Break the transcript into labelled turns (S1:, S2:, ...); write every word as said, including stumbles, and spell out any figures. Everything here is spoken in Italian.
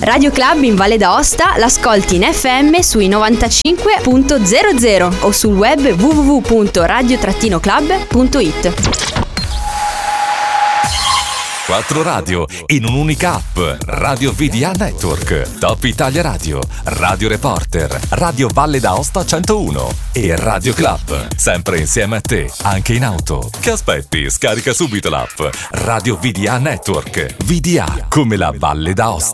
S1: Radio Club in Valle d'Aosta l'ascolti in F M sui novantacinque punto zero zero o sul web w w w punto radio club punto it.
S2: Quattro radio in un'unica app. Radio V D A Network, Top Italia Radio, Radio Reporter, Radio Valle d'Aosta centouno e Radio Club. Sempre insieme a te, anche in auto. Che aspetti? Scarica subito l'app Radio V D A Network. V D A come la Valle d'Aosta.